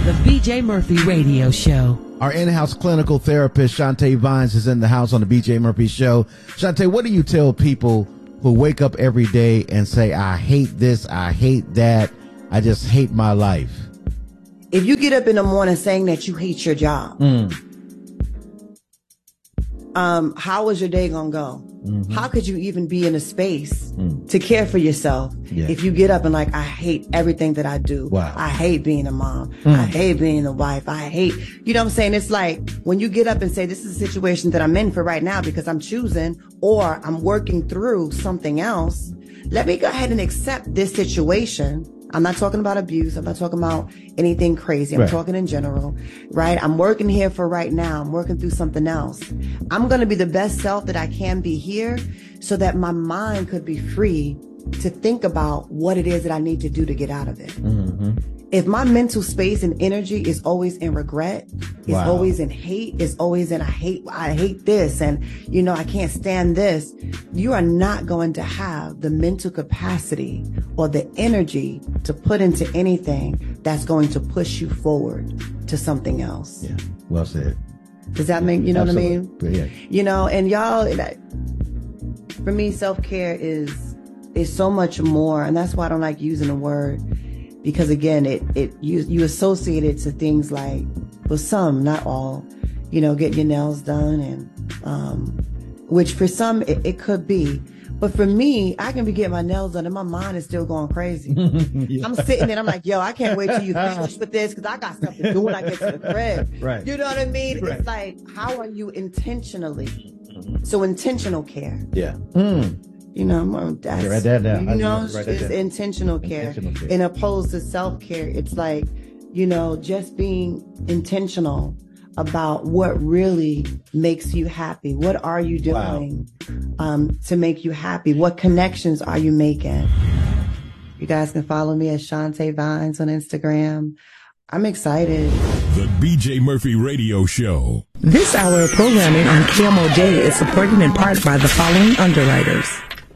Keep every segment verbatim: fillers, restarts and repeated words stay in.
The B J Murphy Radio Show. Our in-house clinical therapist, Shantae Vines, is in the house on the B J Murphy Show. Shantae, what do you tell people who wake up every day and say, I hate this, I hate that, I just hate my life? If you get up in the morning saying that you hate your job, mm. um, how is your day going to go? Mm-hmm. How could you even be in a space mm. to care for yourself yeah. if you get up and like, I hate everything that I do. Wow. I hate being a mom. Mm. I hate being a wife. I hate, you know what I'm saying? It's like when you get up and say, this is a situation that I'm in for right now because I'm choosing or I'm working through something else. Let me go ahead and accept this situation. I'm not talking about abuse. I'm not talking about anything crazy. I'm right. talking in general, right? I'm working here for right now. I'm working through something else. I'm going to be the best self that I can be here so that my mind could be free to think about what it is that I need to do to get out of it. Mm-hmm. If my mental space and energy is always in regret, is wow. always in hate, is always in I hate, I hate this, and you know, I can't stand this, you are not going to have the mental capacity or the energy to put into anything that's going to push you forward to something else. Yeah, well said. Does that make, you know Absolutely. what I mean? Yeah. You know, and y'all, for me, self-care is, is so much more, and that's why I don't like using the word. Because again, it, it, you, you associate it to things like, well, some, not all, you know, getting your nails done and, um, which for some it, it could be. But for me, I can be getting my nails done and my mind is still going crazy. yeah. I'm sitting there, I'm like, yo, I can't wait till you finish with this because I got stuff to do when I get to the crib. Right. You know what I mean? Right. It's like, how are you intentionally? So intentional care. Yeah. Mm. You know, that's, write that down. You know, it's intentional care. Intentional care. In opposed to self-care, it's like, you know, just being intentional about what really makes you happy. What are you doing wow. um, to make you happy? What connections are you making? You guys can follow me at Shantae Vines on Instagram. I'm excited. The B J Murphy Radio Show. This hour of programming on K M O J is supported in part by the following underwriters.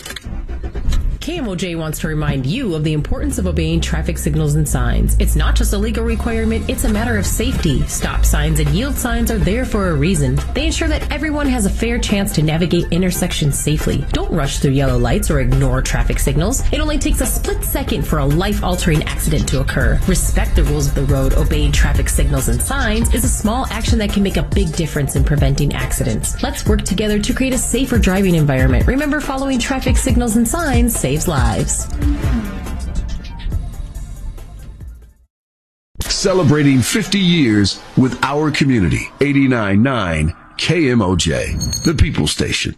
K M O J wants to remind you of the importance of obeying traffic signals and signs. It's not just a legal requirement, it's a matter of safety. Stop signs and yield signs are there for a reason. They ensure that everyone has a fair chance to navigate intersections safely. Don't rush through yellow lights or ignore traffic signals. It only takes a split second for a life-altering accident to occur. Respect the rules of the road. Obeying traffic signals and signs is a small action that can make a big difference in preventing accidents. Let's work together to create a safer driving environment. Remember, following traffic signals and signs saves lives. Celebrating fifty years with our community. eighty-nine point nine K M O J, the People Station.